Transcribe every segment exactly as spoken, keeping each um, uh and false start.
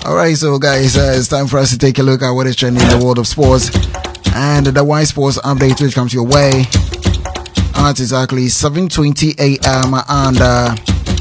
Alright, so guys, uh, it's time for us to take a look at what is trending in the world of sports. And the Y Sports update which comes your way at exactly seven twenty a.m. and uh,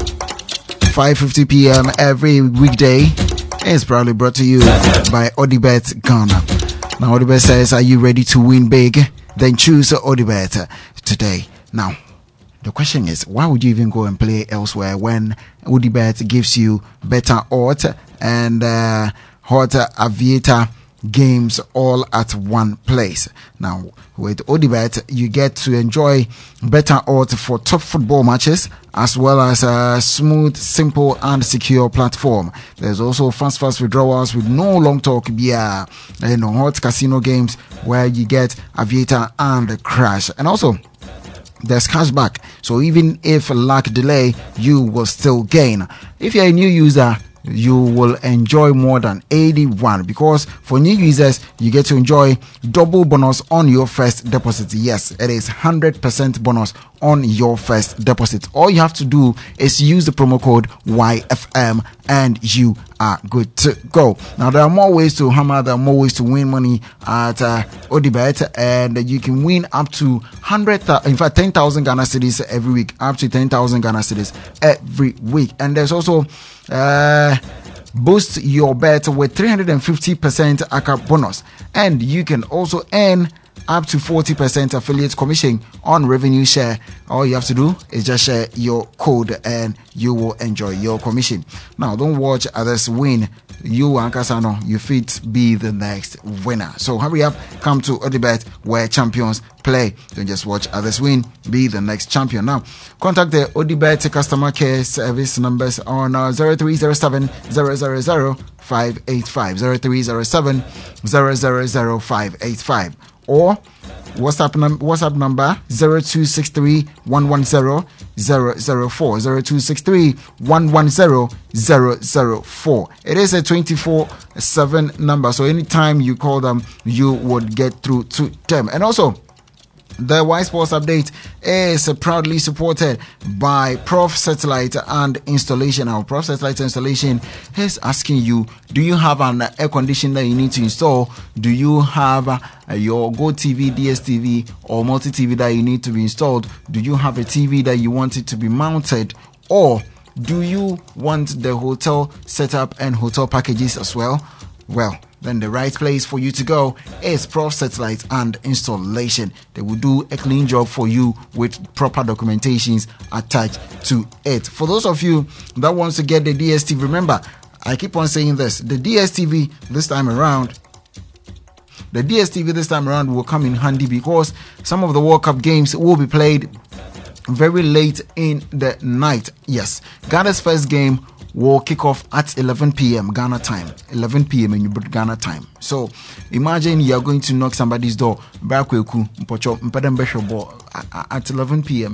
five fifty p.m. every weekday is proudly brought to you by Odibet Ghana. Now Odibet says, are you ready to win big? Then choose Odibet today. Now, the question is, why would you even go and play elsewhere when Odibet gives you better odds and uh, hotter aviator games all at one place? Now, with Odibet, you get to enjoy better odds for top football matches as well as a smooth, simple and secure platform. There's also fast, fast withdrawals with no long talk via you know, hot casino games where you get aviator and crash. And also, there's cashback, so even if luck delay, you will still gain. If you're a new user, you will enjoy more than eighty-one, because for new users you get to enjoy double bonus on your first deposit. Yes, it is one hundred percent bonus on your first deposit. All you have to do is use the promo code Y F M and you are good to go. Now there are more ways to hammer, there are more ways to win money at uh, Odibet, and you can win up to one hundred, in fact ten thousand Ghana cedis every week, up to ten thousand Ghana cedis every week. And there's also uh boost your bet with three hundred fifty percent A C A bonus, and you can also earn up to forty percent affiliate commission on revenue share. All you have to do is just share your code and you will enjoy your commission. Now don't watch others win, you and Kasano, you fit be the next winner. So hurry up, come to Odibet where champions play. Don't just watch others win, be the next champion. Now contact the Odibet customer care service numbers on uh, zero three zero seven zero zero zero five eight five, zero three zero seven zero zero zero five eight five, or WhatsApp, num- WhatsApp number zero two six three one one zero zero zero four, zero two six three one one zero zero zero four. It is a twenty-four seven number, so anytime you call them, you would get through to them. And also, the Y Sports update is proudly supported by Prof Satellite and Installation. Now, Prof Satellite Installation is asking you, do you have an air conditioner that you need to install? Do you have uh, your Go T V, D S T V or multi T V that you need to be installed? Do you have a T V that you want it to be mounted? Or do you want the hotel setup and hotel packages as well? Well, then the right place for you to go is Prof Satellite and Installation. They will do a clean job for you with proper documentations attached to it. For those of you that wants to get the D S T V, remember, I keep on saying this, the D S T V this time around, the D S T V this time around will come in handy because some of the World Cup games will be played very late in the night. Yes, Ghana's first game will kick off at eleven p.m. Ghana time, eleven p.m. in Ghana time. So imagine you are going to knock somebody's door at eleven p.m.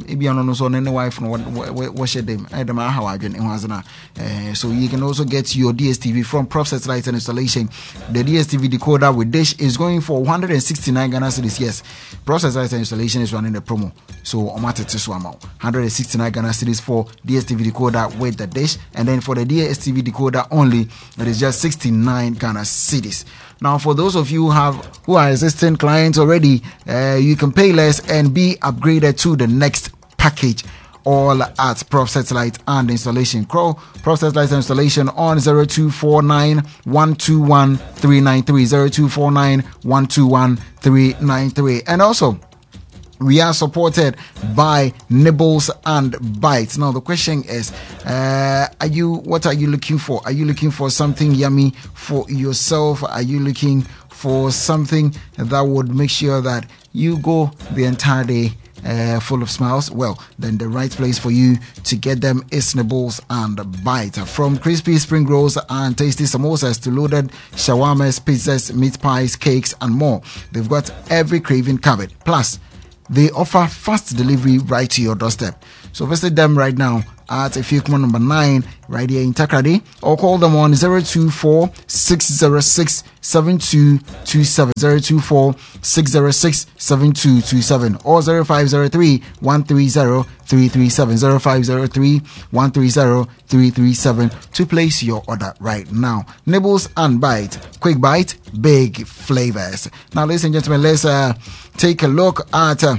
So you can also get your D S T V from Prof Satellite and Installation. The D S T V decoder with dish is going for one hundred sixty-nine Ghana cedis. Yes, Prof Satellite and Installation is running a promo, so one hundred sixty-nine Ghana cedis for D S T V decoder with the dish, and then for the D S T V decoder only, it is just sixty-nine Ghana cedis. Now, for those of you who have who are existing clients already, uh, you can pay less and be upgraded to the next package, all at Prof Satellite and Installation. Call Prof Satellite and Installation on zero two four nine one two one three nine three, zero two four nine one two one three nine three. And also, we are supported by Nibbles and Bites. Now the question is, uh, are you? What are you looking for? Are you looking for something yummy for yourself? Are you looking for something that would make sure that you go the entire day uh, full of smiles? Well, then the right place for you to get them is Nibbles and Bites. From crispy spring rolls and tasty samosas to loaded shawarmas, pizzas, meat pies, cakes, and more, they've got every craving covered. Plus, they offer fast delivery right to your doorstep. So visit them right now at Efiekmo number nine, right here in Takrady, or call them on zero two four, six zero six, seven two two seven, zero two four, six zero six, seven two two seven, or zero five zero three, one three zero, three three seven, zero five zero three, one three zero, three three seven to place your order right now. Nibbles and Bite, quick bite, big flavors. Now, ladies and gentlemen, let's uh, take a look at uh,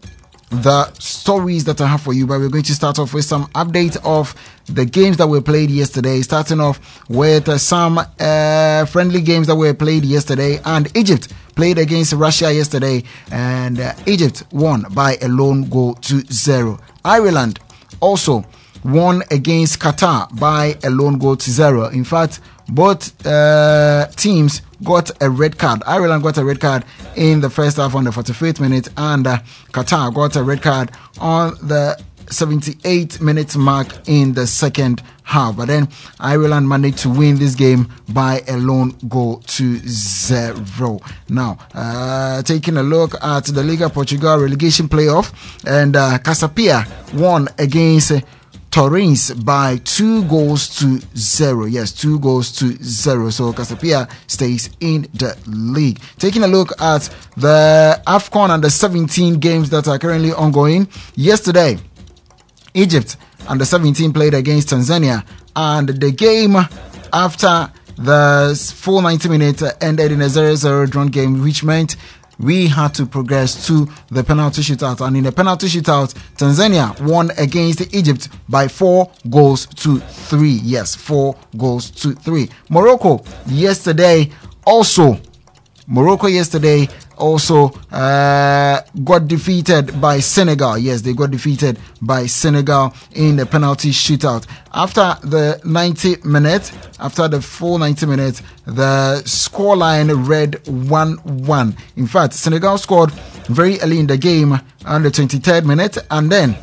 the stories that I have for you, but we're going to start off with some updates of the games that were played yesterday, starting off with uh, some uh, friendly games that were played yesterday. And Egypt played against Russia yesterday, and uh, Egypt won by a lone goal to zero. Ireland also won against Qatar by a lone goal to zero. In fact, both uh, teams got a red card. Ireland got a red card in the first half on the forty-fifth minute, and uh, Qatar got a red card on the seventy-eighth minute mark in the second half. But then Ireland managed to win this game by a lone goal to zero. Now, uh, taking a look at the Liga Portugal relegation playoff, and uh, Casapia won against uh, Torrens by two goals to zero. Yes, two goals to zero. So Casapia stays in the league. Taking a look at the AFCON and the seventeen games that are currently ongoing. Yesterday, Egypt under seventeen played against Tanzania, and the game after the full ninety minutes ended in a zero zero drawn game, which meant we had to progress to the penalty shootout. And in the penalty shootout, Tanzania won against Egypt by four goals to three. Yes, four goals to three. Morocco yesterday also Morocco yesterday also uh, got defeated by Senegal. Yes, they got defeated by Senegal in the penalty shootout. After the ninety minutes, after the full ninety minutes, the scoreline read one one. In fact, Senegal scored very early in the game on the twenty-third minute, and then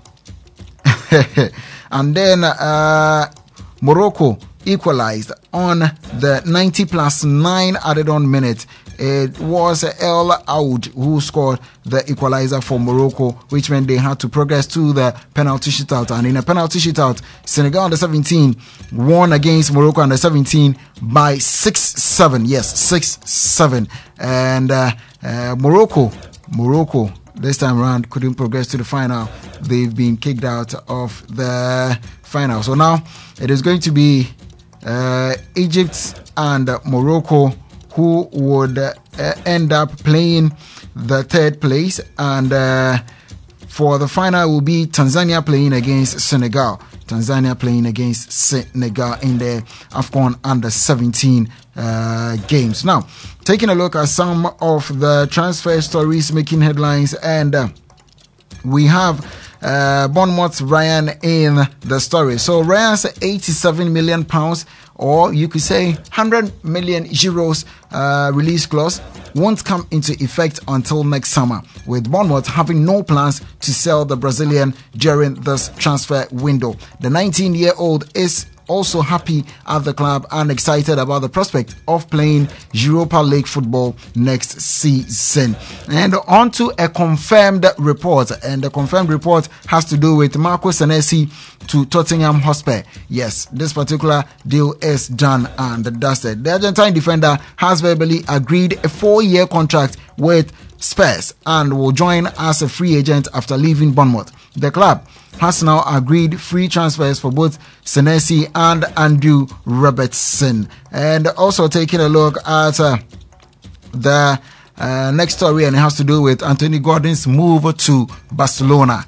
and then uh, Morocco equalized on the ninety plus nine added on minute. It was El Aoud who scored the equalizer for Morocco, which meant they had to progress to the penalty shootout. And in a penalty shootout, Senegal under seventeen won against Morocco under seventeen by six seven. Yes, six seven. And uh, uh, Morocco, Morocco this time around couldn't progress to the final. They've been kicked out of the final. So now it is going to be uh, Egypt and uh, Morocco who would uh, end up playing the third place, and uh, for the final will be Tanzania playing against Senegal. Tanzania playing against Senegal in the AFCON under seventeen uh, games. Now, taking a look at some of the transfer stories making headlines, and uh, we have uh, Bournemouth's Ryan in the story. So Ryan's eighty-seven million pounds, or you could say one hundred million euros uh, release clause won't come into effect until next summer, with Bournemouth having no plans to sell the Brazilian during this transfer window. The nineteen-year-old is also happy at the club and excited about the prospect of playing Europa League football next season. And on to a confirmed report, and the confirmed report has to do with Marco Senesi to Tottenham Hotspur. Yes, this particular deal is done and dusted. The Argentine defender has verbally agreed a four-year contract with Spurs and will join as a free agent after leaving Bournemouth. The club has now agreed free transfers for both Senesi and Andrew Robertson. And also taking a look at uh, the uh, next story, and it has to do with Anthony Gordon's move to Barcelona.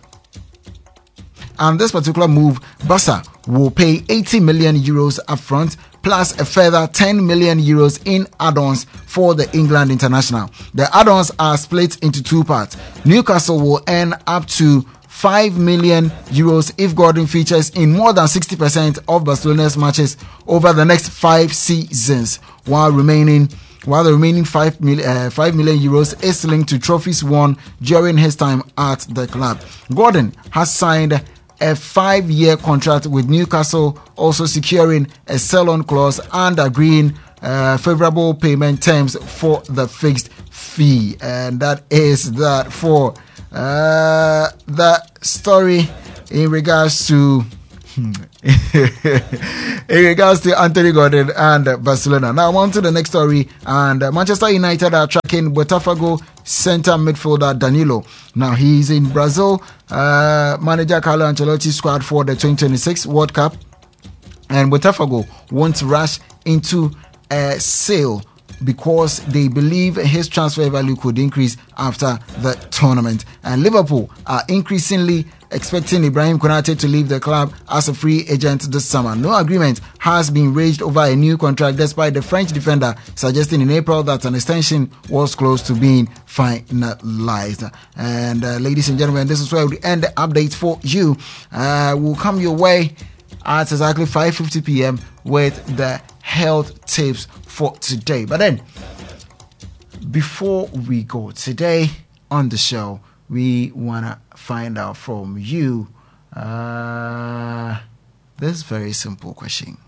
And this particular move, Barca will pay eighty million euros upfront plus a further ten million euros in add-ons for the England international. The add-ons are split into two parts. Newcastle will earn up to five million euros if Gordon features in more than sixty percent of Barcelona's matches over the next five seasons, while remaining while the remaining five million, uh, five million euros is linked to trophies won during his time at the club. Gordon has signed a five-year contract with Newcastle, also securing a sell-on clause and agreeing uh, favorable payment terms for the fixed fee. And that is that for uh, the story in regards to In regards to Anthony Gordon and uh, Barcelona. Now on to the next story. And uh, Manchester United are tracking Botafogo center midfielder Danilo. Now he's in Brazil. Uh, manager Carlo Ancelotti squad for the twenty twenty-six World Cup. And Botafogo wants to rush into a sale because they believe his transfer value could increase after the tournament. And Liverpool are increasingly expecting Ibrahim Konate to leave the club as a free agent this summer. No agreement has been reached over a new contract, despite the French defender suggesting in April that an extension was close to being finalized. And uh, ladies and gentlemen, this is where we end the update for you. Uh, we'll come your way at exactly five fifty p.m. with the health tips for today. But then, before we go today on the show, we want to find out from you uh, this very simple question.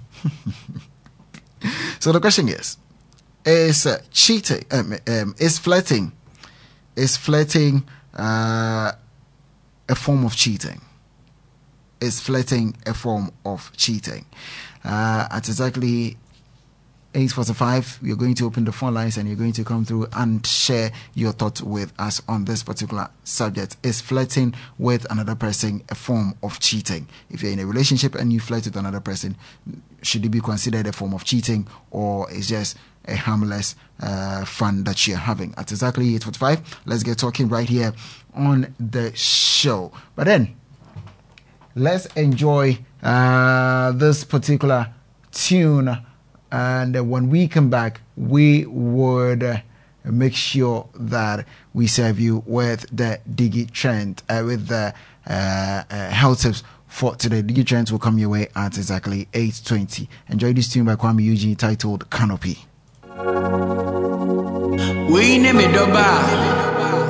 So the question is, is uh, cheating, um, um, is flirting, is flirting uh, a form of cheating? Is flirting a form of cheating? Uh, at exactly eight forty-five, we're going to open the phone lines and you're going to come through and share your thoughts with us on this particular subject. Is flirting with another person a form of cheating? If you're in a relationship and you flirt with another person, should it be considered a form of cheating, or is just a harmless uh, fun that you're having? At exactly eight forty-five, let's get talking right here on the show. But then, let's enjoy uh, this particular tune. And when we come back, we would uh, make sure that we serve you with the Digi Trend, uh, with the uh, uh, health tips for today. Digi Trends will come your way at exactly eight twenty. Enjoy this tune by Kwame Eugene titled Canopy. We name it Doba.